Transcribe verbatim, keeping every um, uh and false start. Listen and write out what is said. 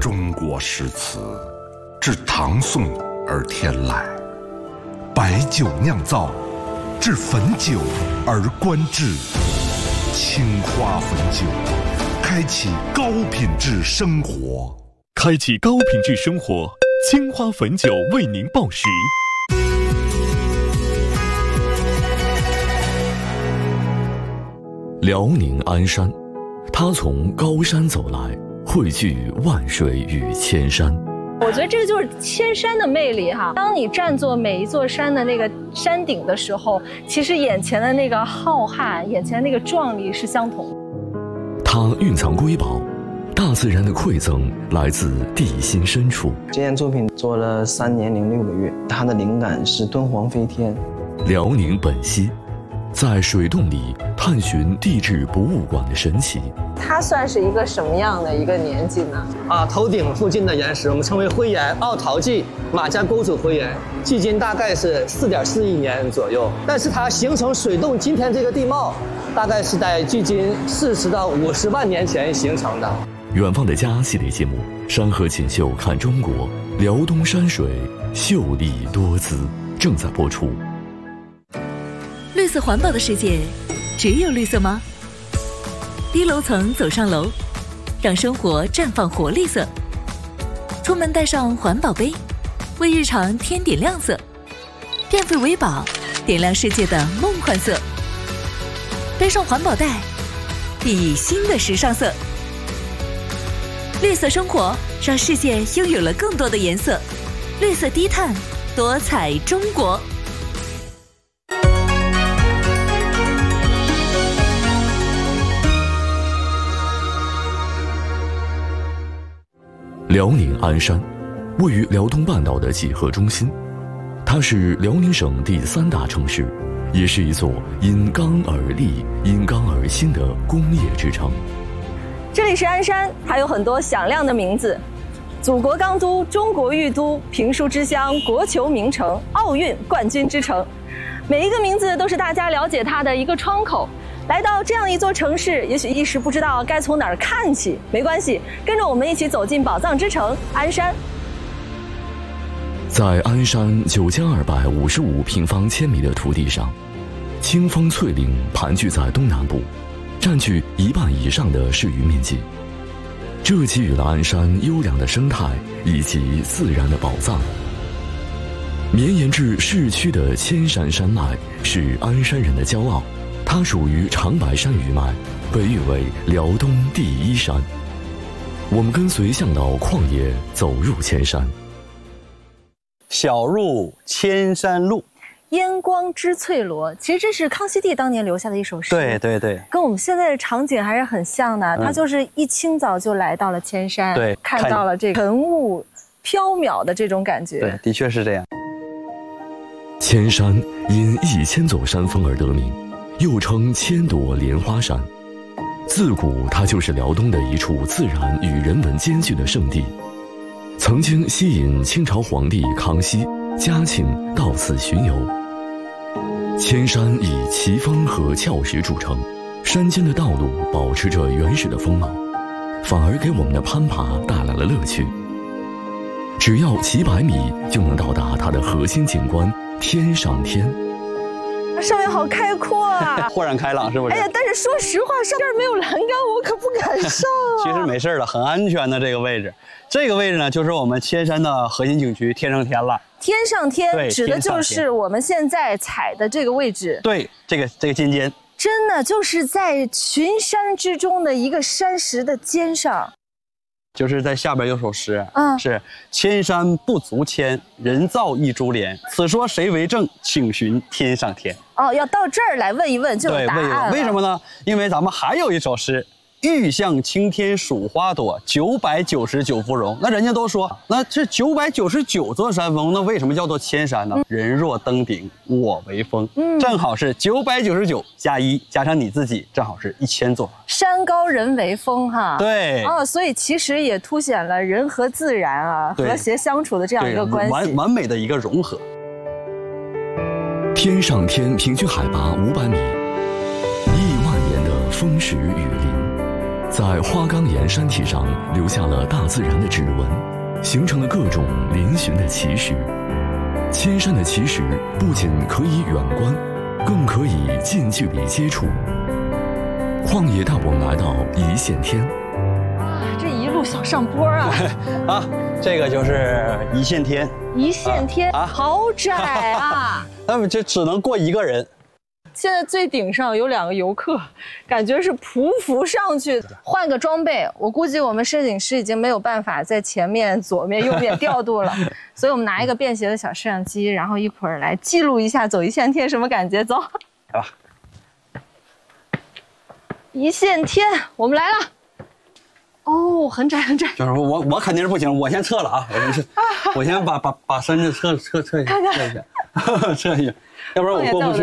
中国诗词，至唐宋而天来，白酒酿造，至汾酒而观致。青花汾酒，开启高品质生活。 开启高品质生活，青花汾酒为您报时。辽宁鞍山，它从高山走来，汇聚万水与千山。 我觉得这个就是千山的魅力哈。当你站坐每一座山的那个山顶的时候，其实眼前的那个浩瀚，眼前的那个壮丽是相同的。 它蕴藏瑰宝，大自然的馈赠来自地心深处。 这件作品做了三年零六个月，它的灵感是敦煌飞天。 辽宁本溪，在水洞里探寻地质博物馆的神奇。 它算是一个什么样的一个年纪呢？ 啊，头顶附近的岩石我们称为灰岩，奥陶纪马家沟组灰岩，距今大概是四点四亿年左右。但是它形成水洞今天这个地貌，大概是在距今四十到五十万年前形成的。 远方的家系列节目《山河锦绣看中国》，辽东山水秀丽多姿正在播出。 绿色环保的世界，只有绿色吗？低楼层走上楼，让生活绽放活力色。出门带上环保杯，为日常添点亮色。电费为宝，点亮世界的梦幻色。背上环保袋，熠熠新的时尚色。绿色生活，让世界拥有了更多的颜色。绿色低碳，多彩中国。 辽宁鞍山，位于辽东半岛的几何中心，它是辽宁省第三大城市，也是一座因钢而立、因钢而兴的工业之城。 这里是鞍山，它有很多响亮的名字：祖国钢都、中国玉都、评书之乡、国球名城、奥运冠军之城。每一个名字都是大家了解它的一个窗口。来到这样一座城市，也许一时不知道该从哪儿看起，没关系，跟着我们一起走进宝藏之城鞍山。 在鞍山九千二百五十五平方千米的土地上，清风翠岭盘踞在东南部，占据一半以上的市域面积，这给予了鞍山优良的生态以及自然的宝藏。绵延至市区的千山山脉是鞍山人的骄傲，它属于长白山余脉，被誉为辽东第一山。我们跟随向导旷野走入千山。 小入千山路， 烟光织翠罗，其实这是康熙帝当年留下的一首诗。 对对对， 跟我们现在的场景还是很像的。 嗯、 他就是一清早就来到了千山， 对， 看到了这个晨雾缥缈的这种感觉。 对，的确是这样。 千山因一千座山峰而得名，又称千朵莲花山。自古它就是辽东的一处自然与人文兼具的圣地，曾经吸引清朝皇帝康熙、嘉庆到此巡游。千山以奇峰和峭石著称，山间的道路保持着原始的风貌，反而给我们的攀爬带来了乐趣。只要几百米就能到达它的核心景观天上天。 上面好开阔啊， 豁然开朗，是不是？ 哎呀，但是说实话，上这儿没有栏杆，我可不敢上啊。 其实没事了，很安全的这个位置。这个位置呢，就是我们千山的核心景区天上天了。 天上天对， 指的就是我们现在踩的这个位置。 对，这个这个尖尖， 真的就是在群山之中的一个山石的尖上。 就是在下边有首诗， 嗯， 是千山不足千，人造一株莲。此说谁为证？请寻天上天。 哦，要到这儿来问一问就有答案了。 对，问一问，为什么呢？因为咱们还有一首诗。欲向青天数花朵，九百九十九芙蓉。那人家都说，那这九百九十九座山峰，那为什么叫做千山呢？嗯、人若登顶，我为峰。嗯，正好是九百九十九加一，加上你自己，正好是一千座。 山高人为峰，哈。 对。 哦，所以其实也凸显了人和自然啊和谐相处的这样一个关系， 完完美的一个融合。 天上天平均海拔五百米，亿万年的风蚀雨林。 在花岗岩山体上留下了大自然的指纹，形成了各种嶙峋的奇石。千山的奇石不仅可以远观，更可以近距离接触。旷野大我们来到一线天。 啊，这一路小上坡啊！ 啊，这个就是一线天。 一线天啊，好窄啊！ 那么就只能过一个人。 现在最顶上有两个游客，感觉是匍匐上去。换个装备，我估计我们摄影师已经没有办法在前面、左面、右面调度了，所以我们拿一个便携的小摄像机，然后一会儿来记录一下走一线天什么感觉。走， 来吧。 一线天，我们来了。哦，很窄很窄。 就是我我肯定是不行，我先撤了啊！我先撤，我先把把把身子撤撤撤一下，撤一下，撤一下，要不然我过不去。